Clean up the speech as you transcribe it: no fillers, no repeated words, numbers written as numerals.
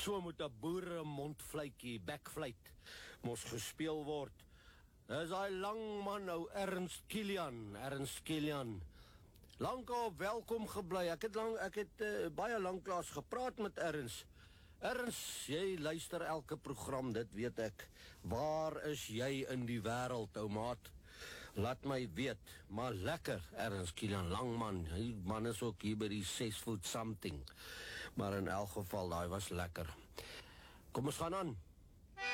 So moet 'n boere mondvleitjie, backfluit, mos gespeel word. Dis hy lang man nou, Ernst Kilian. Lank op welkom gebly. Ek het baie lanklaas gepraat met Ernst. Ernst, jy luister elke program, dit weet ek. Waar is jy in die wêreld, ou maat? Laat my weet, maar lekker, Ernst Kilian, lang man. Die man is ook hier by die 6 foot something. Maar in elk geval, daai was lekker. Kom ons gaan aan.